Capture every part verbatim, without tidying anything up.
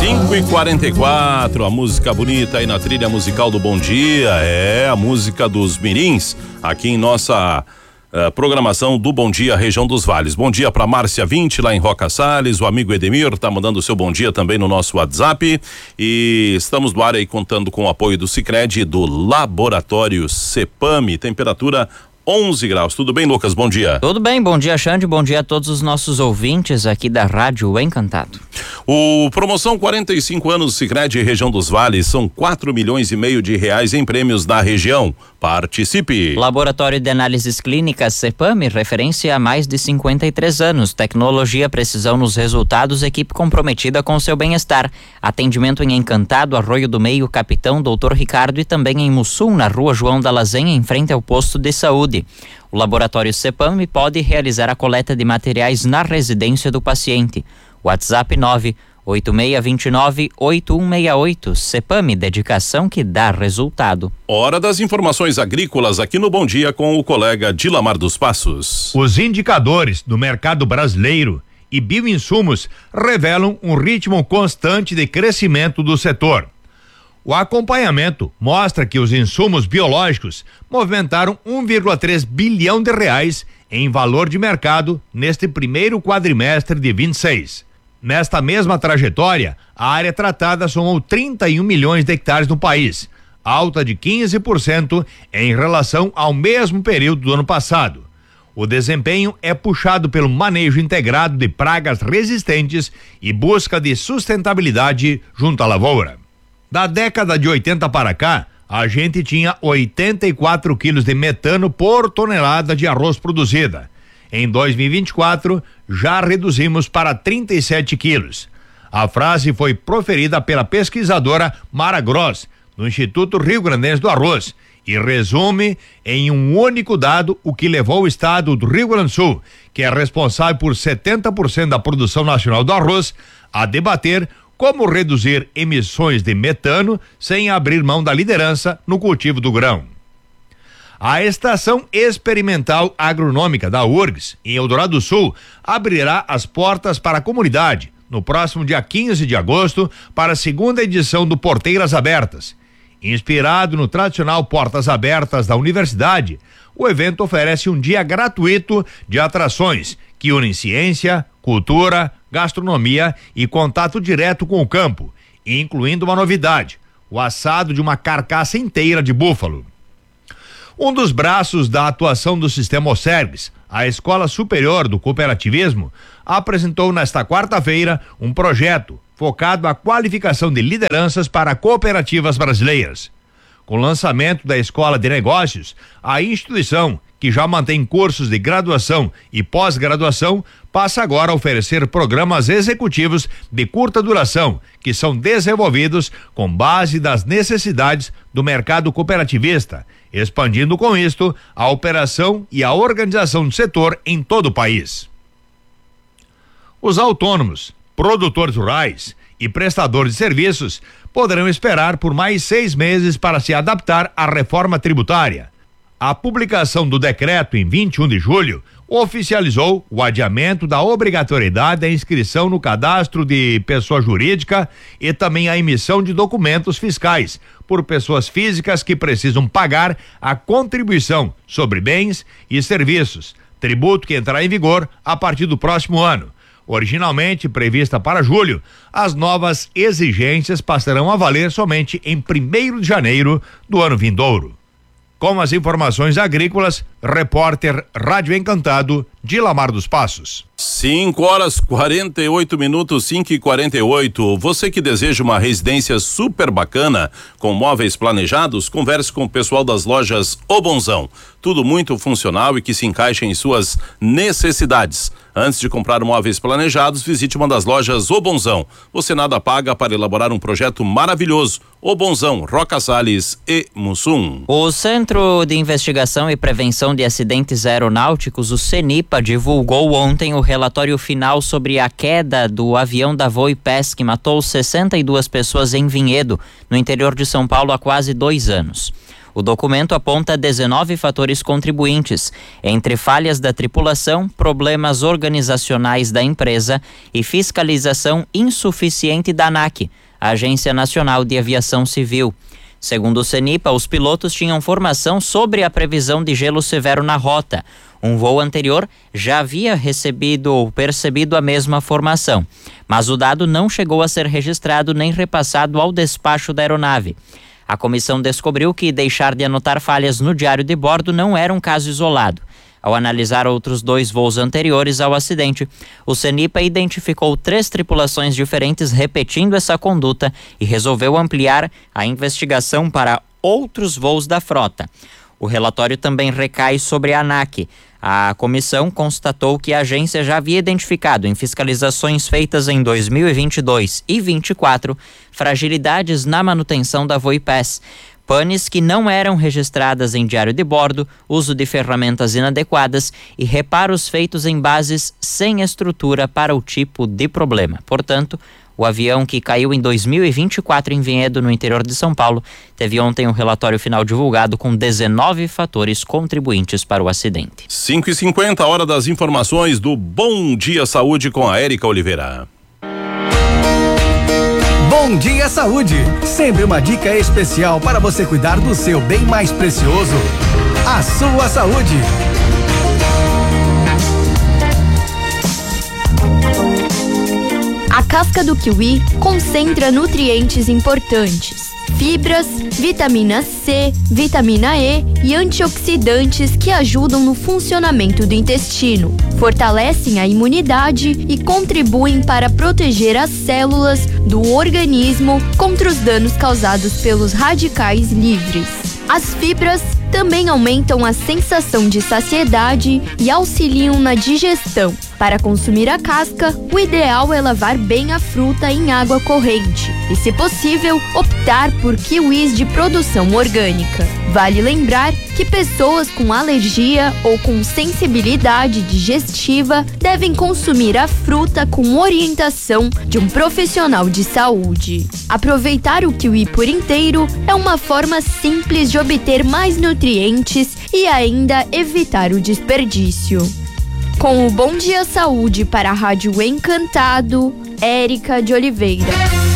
cinco e quarenta e quatro, a música bonita aí na trilha musical do Bom Dia, é a música dos mirins, aqui em nossa uh, programação do Bom Dia Região dos Vales. Bom dia para Márcia vinte lá em Roca Salles, o amigo Edemir tá mandando o seu bom dia também no nosso WhatsApp, e estamos no ar aí contando com o apoio do Sicredi e do Laboratório Cepame, temperatura onze graus. Tudo bem, Lucas? Bom dia. Tudo bem, bom dia, Xande, bom dia a todos os nossos ouvintes aqui da Rádio Encantado. O promoção quarenta e cinco anos Sicredi Região dos Vales, são quatro milhões e meio de reais em prêmios da região. Participe. Laboratório de Análises Clínicas Cepame, referência há mais de cinquenta e três anos. Tecnologia, precisão nos resultados, equipe comprometida com seu bem-estar. Atendimento em Encantado, Arroio do Meio, Capitão, Doutor Ricardo, e também em Mussum, na Rua João da Lazenha, em frente ao posto de saúde. O Laboratório Cepame pode realizar a coleta de materiais na residência do paciente. WhatsApp nove oito seis dois nove oito um seis oito. Cepame, dedicação que dá resultado. Hora das informações agrícolas aqui no Bom Dia com o colega Dilamar dos Passos. Os indicadores do mercado brasileiro e bioinsumos revelam um ritmo constante de crescimento do setor. O acompanhamento mostra que os insumos biológicos movimentaram um vírgula três bilhão de reais em valor de mercado neste primeiro quadrimestre de vinte e seis. Nesta mesma trajetória, a área tratada somou trinta e um milhões de hectares no país, alta de quinze por cento em relação ao mesmo período do ano passado. O desempenho é puxado pelo manejo integrado de pragas resistentes e busca de sustentabilidade junto à lavoura. Da década de oitenta para cá, a gente tinha oitenta e quatro quilos de metano por tonelada de arroz produzida. Em dois mil e vinte e quatro, já reduzimos para trinta e sete quilos. A frase foi proferida pela pesquisadora Mara Gross, do Instituto Rio Grandense do Arroz, e resume em um único dado o que levou o estado do Rio Grande do Sul, que é responsável por setenta por cento da produção nacional do arroz, a debater como reduzir emissões de metano sem abrir mão da liderança no cultivo do grão. A Estação Experimental Agronômica da U R G S, em Eldorado do Sul, abrirá as portas para a comunidade no próximo dia quinze de agosto para a segunda edição do Porteiras Abertas. Inspirado no tradicional Portas Abertas da Universidade, o evento oferece um dia gratuito de atrações que unem ciência, cultura, gastronomia e contato direto com o campo, incluindo uma novidade: o assado de uma carcaça inteira de búfalo. Um dos braços da atuação do Sistema Osergues, a Escola Superior do Cooperativismo, apresentou nesta quarta-feira um projeto focado à qualificação de lideranças para cooperativas brasileiras. Com o lançamento da Escola de Negócios, a instituição, que já mantém cursos de graduação e pós-graduação, passa agora a oferecer programas executivos de curta duração, que são desenvolvidos com base das necessidades do mercado cooperativista, expandindo com isto a operação e a organização do setor em todo o país. Os autônomos, produtores rurais e prestadores de serviços poderão esperar por mais seis meses para se adaptar à reforma tributária. A publicação do decreto em vinte e um de julho oficializou o adiamento da obrigatoriedade da inscrição no cadastro de pessoa jurídica e também a emissão de documentos fiscais por pessoas físicas que precisam pagar a contribuição sobre bens e serviços, tributo que entrará em vigor a partir do próximo ano. Originalmente prevista para julho, as novas exigências passarão a valer somente em primeiro de janeiro do ano vindouro. Com as informações agrícolas, repórter Rádio Encantado, Dilamar dos Passos. cinco horas quarenta e oito minutos, cinco e quarenta e oito. Você que deseja uma residência super bacana, com móveis planejados, converse com o pessoal das lojas O Bonzão. Tudo muito funcional e que se encaixa em suas necessidades. Antes de comprar móveis planejados, visite uma das lojas O Bonzão. Você nada paga para elaborar um projeto maravilhoso. O Bonzão, Roca Salles e Mussum. O Centro de Investigação e Prevenção de Acidentes Aeronáuticos, o CENIPA, divulgou ontem o relatório final sobre a queda do avião da Voipes, que matou sessenta e duas pessoas em Vinhedo, no interior de São Paulo, há quase dois anos. O documento aponta dezenove fatores contribuintes, entre falhas da tripulação, problemas organizacionais da empresa e fiscalização insuficiente da ANAC, Agência Nacional de Aviação Civil. Segundo o CENIPA, os pilotos tinham formação sobre a previsão de gelo severo na rota. Um voo anterior já havia recebido ou percebido a mesma formação, mas o dado não chegou a ser registrado nem repassado ao despacho da aeronave. A comissão descobriu que deixar de anotar falhas no diário de bordo não era um caso isolado. Ao analisar outros dois voos anteriores ao acidente, o CENIPA identificou três tripulações diferentes repetindo essa conduta e resolveu ampliar a investigação para outros voos da frota. O relatório também recai sobre a ANAC. A comissão constatou que a agência já havia identificado em fiscalizações feitas em dois mil e vinte e dois e vinte e quatro fragilidades na manutenção da VoiPass, panes que não eram registradas em diário de bordo, uso de ferramentas inadequadas e reparos feitos em bases sem estrutura para o tipo de problema. Portanto, o avião que caiu em dois mil e vinte e quatro em Vinhedo, no interior de São Paulo, teve ontem um relatório final divulgado com dezenove fatores contribuintes para o acidente. cinco e cinquenta, hora das informações do Bom Dia Saúde com a Érica Oliveira. Bom Dia Saúde, sempre uma dica especial para você cuidar do seu bem mais precioso, a sua saúde. A casca do kiwi concentra nutrientes importantes, fibras, vitamina C, vitamina E e antioxidantes que ajudam no funcionamento do intestino, fortalecem a imunidade e contribuem para proteger as células do organismo contra os danos causados pelos radicais livres. As fibras também aumentam a sensação de saciedade e auxiliam na digestão. Para consumir a casca, o ideal é lavar bem a fruta em água corrente e, se possível, optar por kiwis de produção orgânica. Vale lembrar que pessoas com alergia ou com sensibilidade digestiva devem consumir a fruta com orientação de um profissional de saúde. Aproveitar o kiwi por inteiro é uma forma simples de obter mais nutrientes e ainda evitar o desperdício. Com o Bom Dia Saúde para a Rádio Encantado, Érica de Oliveira.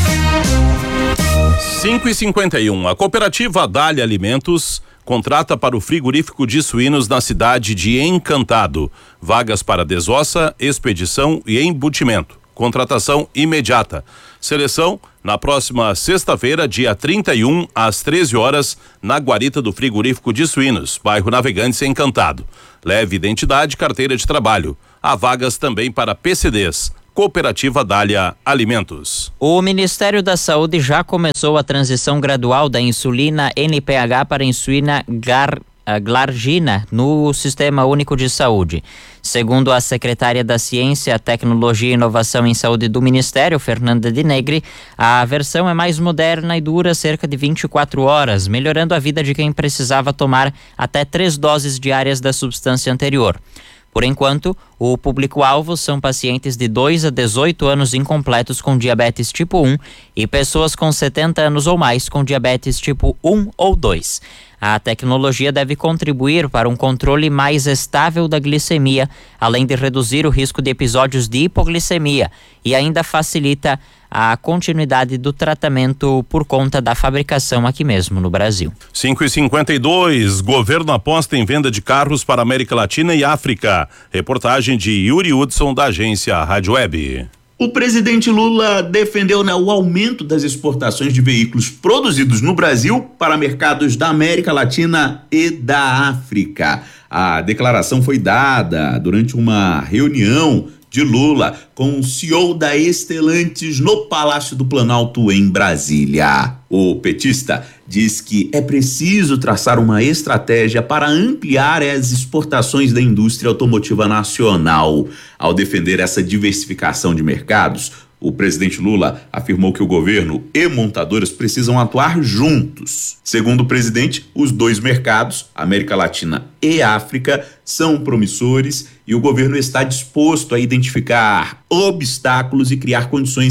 cinco e cinquenta e um, a cooperativa Dália Alimentos contrata para o frigorífico de suínos na cidade de Encantado. Vagas para desossa, expedição e embutimento. Contratação imediata. Seleção na próxima sexta-feira, dia trinta e um, às treze horas, na guarita do frigorífico de suínos, bairro Navegantes, Encantado. Leve identidade e carteira de trabalho. Há vagas também para P C Ds. Cooperativa Dália Alimentos. O Ministério da Saúde já começou a transição gradual da insulina N P H para a insulina Gar a glargina no Sistema Único de Saúde. Segundo a secretária da Ciência, Tecnologia e Inovação em Saúde do Ministério, Fernanda de Negri, a versão é mais moderna e dura cerca de vinte e quatro horas, melhorando a vida de quem precisava tomar até três doses diárias da substância anterior. Por enquanto, o público-alvo são pacientes de dois a dezoito anos incompletos com diabetes tipo um e pessoas com setenta anos ou mais com diabetes tipo um ou dois. A tecnologia deve contribuir para um controle mais estável da glicemia, além de reduzir o risco de episódios de hipoglicemia e ainda facilita a continuidade do tratamento por conta da fabricação aqui mesmo no Brasil. cinco e cinquenta e dois, governo aposta em venda de carros para América Latina e África. Reportagem de Yuri Hudson, da agência Rádio Web. O presidente Lula defendeu, né, o aumento das exportações de veículos produzidos no Brasil para mercados da América Latina e da África. A declaração foi dada durante uma reunião de Lula com o C E O da Stellantis no Palácio do Planalto, em Brasília. O petista diz que é preciso traçar uma estratégia para ampliar as exportações da indústria automotiva nacional. Ao defender essa diversificação de mercados, o presidente Lula afirmou que o governo e montadoras precisam atuar juntos. Segundo o presidente, os dois mercados, América Latina e África, são promissores e o governo está disposto a identificar obstáculos e criar condições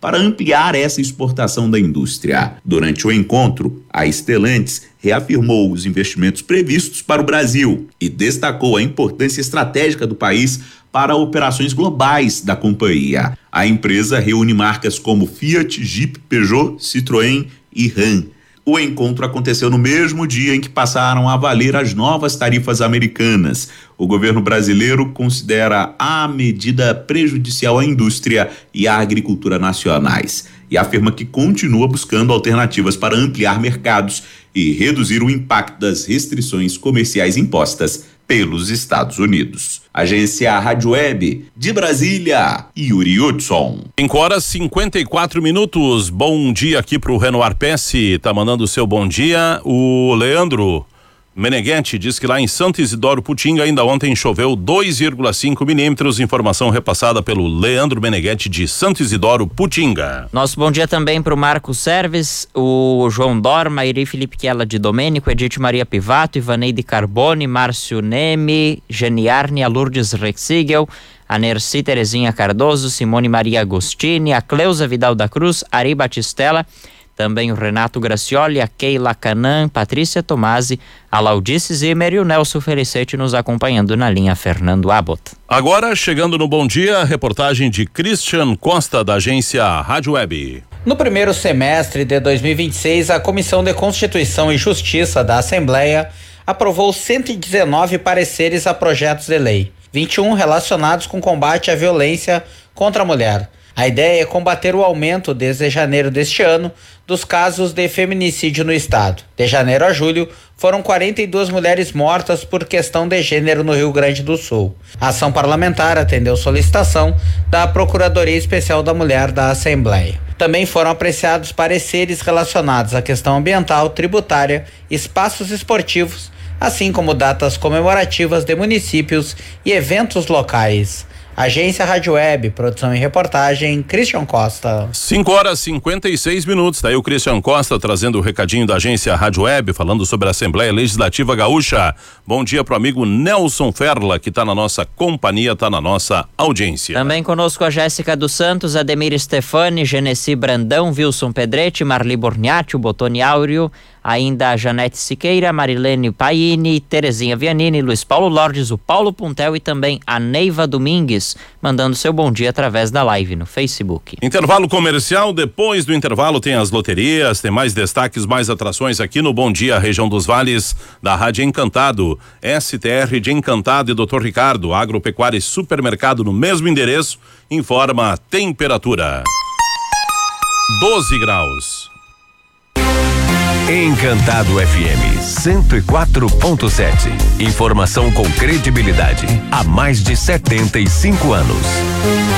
para ampliar essa exportação da indústria. Durante o encontro, a Stellantis reafirmou os investimentos previstos para o Brasil e destacou a importância estratégica do país para operações globais da companhia. A empresa reúne marcas como Fiat, Jeep, Peugeot, Citroën e Ram. O encontro aconteceu no mesmo dia em que passaram a valer as novas tarifas americanas. O governo brasileiro considera a medida prejudicial à indústria e à agricultura nacionais e afirma que continua buscando alternativas para ampliar mercados e reduzir o impacto das restrições comerciais impostas pelos Estados Unidos. Agência Rádio Web de Brasília, Yuri Hudson. cinco horas e cinquenta e quatro minutos. Bom dia aqui pro Renoir Pesce. Tá mandando o seu bom dia. O Leandro Meneghetti diz que lá em Santo Isidoro Putinga ainda ontem choveu dois vírgula cinco milímetros. Informação repassada pelo Leandro Meneghetti de Santo Isidoro Putinga. Nosso bom dia também para o Marcos Serves, o João Dorma, Iri Felipe Chiella de Domênico, Edith Maria Pivato, Ivaneide Carbone, Márcio Neme, Geniarne, a Lourdes Rexigel, a Nerci Terezinha Cardoso, Simone Maria Agostini, a Cleusa Vidal da Cruz, Ari Batistella, também o Renato Gracioli, a Keila Canan, Patrícia Tomasi, a Laudice Zimmer e o Nelson Felicete nos acompanhando na linha Fernando Abbott. Agora, chegando no Bom Dia, a reportagem de Christian Costa, da agência Rádio Web. No primeiro semestre de dois mil e vinte e seis, a Comissão de Constituição e Justiça da Assembleia aprovou cento e dezenove pareceres a projetos de lei, vinte e um relacionados com combate à violência contra a mulher. A ideia é combater o aumento desde janeiro deste ano dos casos de feminicídio no estado. De janeiro a julho, foram quarenta e duas mulheres mortas por questão de gênero no Rio Grande do Sul. A ação parlamentar atendeu solicitação da Procuradoria Especial da Mulher da Assembleia. Também foram apreciados pareceres relacionados à questão ambiental, tributária, espaços esportivos, assim como datas comemorativas de municípios e eventos locais. Agência Rádio Web, produção e reportagem, Christian Costa. cinco horas e cinquenta e seis minutos. Daí o Christian Costa trazendo o recadinho da agência Rádio Web, falando sobre a Assembleia Legislativa Gaúcha. Bom dia pro amigo Nelson Ferla, que tá na nossa companhia, tá na nossa audiência. Também conosco a Jéssica dos Santos, Ademir Stefani, Genesi Brandão, Wilson Pedretti, Marli Borniati, o Botoni Áureo, ainda a Janete Siqueira, Marilene Paini, Terezinha Vianini, Luiz Paulo Lordes, o Paulo Puntel e também a Neiva Domingues, mandando seu bom dia através da live no Facebook. Intervalo comercial, depois do intervalo tem as loterias, tem mais destaques, mais atrações aqui no Bom Dia, região dos Vales, da Rádio Encantado, S T R de Encantado e doutor Ricardo, Agropecuária e Supermercado no mesmo endereço, informa a temperatura. doze graus. Encantado F M cento e quatro ponto sete. Informação com credibilidade há mais de setenta e cinco anos.